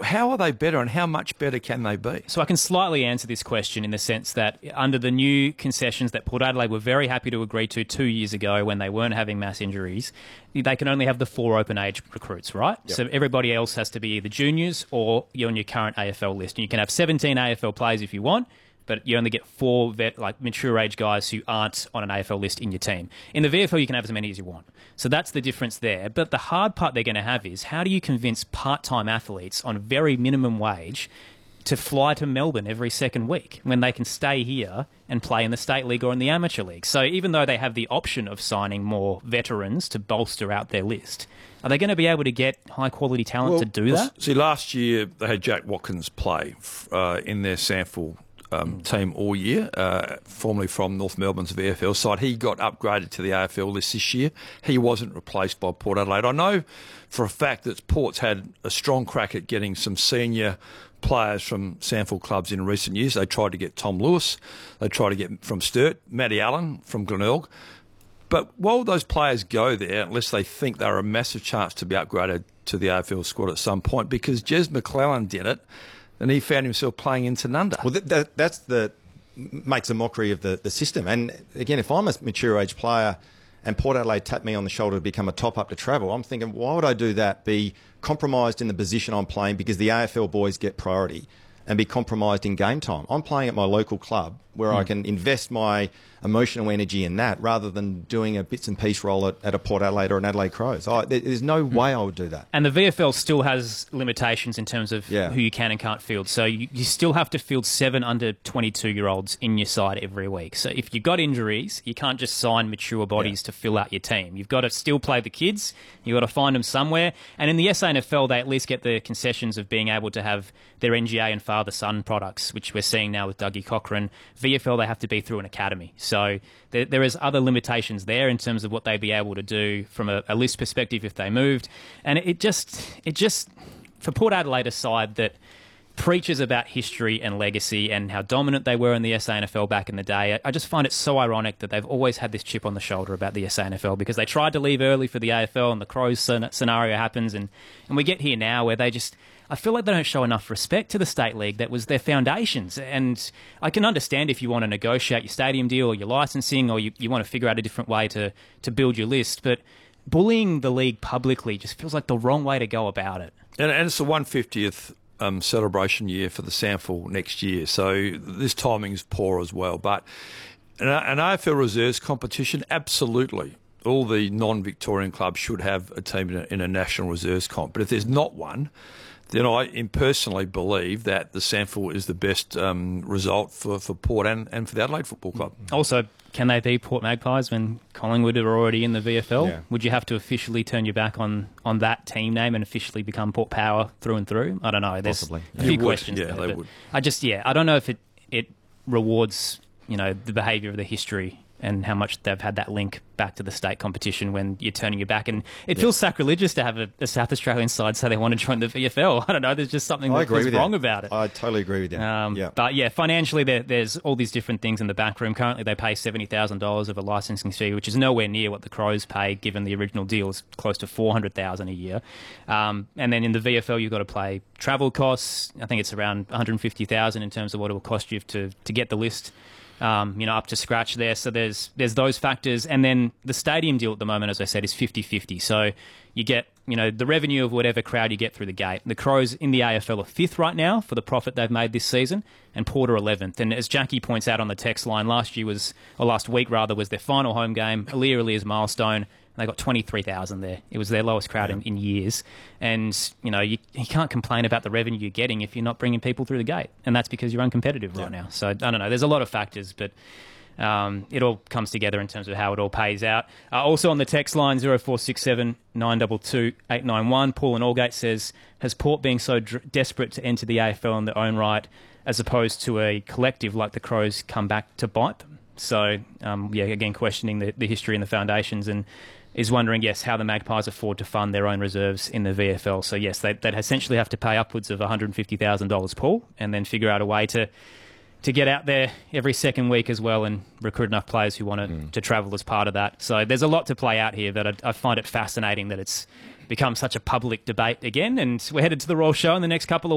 how are they better and how much better can they be? So I can slightly answer this question in the sense that under the new concessions that Port Adelaide were very happy to agree to 2 years ago when they weren't having mass injuries, they can only have the 4 open age recruits, right? Yep. So everybody else has to be either juniors or you're on your current AFL list. And you can have 17 AFL players if you want, but you only get 4 mature age guys who aren't on an AFL list in your team. In the VFL, you can have as many as you want. So that's the difference there. But the hard part they're going to have is how do you convince part-time athletes on very minimum wage to fly to Melbourne every second week when they can stay here and play in the State League or in the Amateur League? So even though they have the option of signing more veterans to bolster out their list, are they going to be able to get high-quality talent to do that? See, last year they had Jack Watkins play in their SANFL team all year, formerly from North Melbourne's VFL side. He got upgraded to the AFL list this year. He wasn't replaced by Port Adelaide. I know for a fact that Port's had a strong crack at getting some senior players from SANFL clubs in recent years. They tried to get Tom Lewis. They tried to get from Sturt, Matty Allen from Glenelg. But while those players go there, unless they think they're a massive chance to be upgraded to the AFL squad at some point, because Jez McClellan did it, and he found himself playing in Tanunda. Well, that's makes a mockery of the system. And again, if I'm a mature age player and Port Adelaide tap me on the shoulder to become a top-up to travel, I'm thinking, why would I do that? Be compromised in the position I'm playing because the AFL boys get priority and be compromised in game time. I'm playing at my local club where I can invest my emotional energy in that rather than doing a bits and piece role at a Port Adelaide or an Adelaide Crows. There's no way I would do that. And the VFL still has limitations in terms of who you can and can't field. So you still have to field 7 under 22-year-olds in your side every week. So if you've got injuries, you can't just sign mature bodies to fill out your team. You've got to still play the kids. You've got to find them somewhere. And in the SANFL, they at least get the concessions of being able to have their NGA and father-son products, which we're seeing now with Dougie Cochran. VFL, they have to be through an academy. So there is other limitations there in terms of what they'd be able to do from a list perspective if they moved. And it just for Port Adelaide, a side that preaches about history and legacy and how dominant they were in the SANFL back in the day, I just find it so ironic that they've always had this chip on the shoulder about the SANFL because they tried to leave early for the AFL and the Crows scenario happens and we get here now where they just... I feel like they don't show enough respect to the State League that was their foundations. And I can understand if you want to negotiate your stadium deal or your licensing or you want to figure out a different way to build your list, but bullying the league publicly just feels like the wrong way to go about it. And it's the 150th celebration year for the SANFL next year, so this timing is poor as well. But an AFL reserves competition, absolutely. All the non-Victorian clubs should have a team in a national reserves comp. But if there's not one, then I personally believe that the SANFL is the best result for Port and for the Adelaide Football Club. Also, can they be Port Magpies when Collingwood are already in the VFL? Yeah. Would you have to officially turn your back on that team name and officially become Port Power through and through? I don't know. There's possibly a few questions there. They would. I don't know if it rewards the behaviour of the history and how much they've had that link back to the state competition when you're turning your back. And it feels sacrilegious to have a South Australian side say they want to join the VFL. I don't know, there's just something that feels wrong about it. I totally agree with you. But yeah, financially there's all these different things in the back room. Currently they pay $70,000 of a licensing fee, which is nowhere near what the Crows pay, given the original deal is close to $400,000 a year. And then in the VFL you've got to pay travel costs. I think it's around $150,000 in terms of what it will cost you to get the list up to scratch there. So there's those factors. And then the stadium deal at the moment, as I said, is 50-50. So you get, the revenue of whatever crowd you get through the gate. The Crows in the AFL are 5th right now for the profit they've made this season, and Port are 11th. And as Jackie points out on the text line, last week was their final home game, Ali's milestone. And they got 23,000 there. It was their lowest crowd in years. And, you can't complain about the revenue you're getting if you're not bringing people through the gate. And that's because you're uncompetitive right now. So, I don't know. There's a lot of factors, but it all comes together in terms of how it all pays out. Also on the text line, 0467 922 891, Paul in Aldgate says, has Port being so desperate to enter the AFL in their own right as opposed to a collective like the Crows come back to bite them? So, again, questioning the history and the foundations and is wondering, how the Magpies afford to fund their own reserves in the VFL. So, yes, they'd essentially have to pay upwards of $150,000, Paul, and then figure out a way to get out there every second week as well and recruit enough players who want to travel as part of that. So there's a lot to play out here, but I find it fascinating that it's become such a public debate again, and we're headed to the Royal Show in the next couple of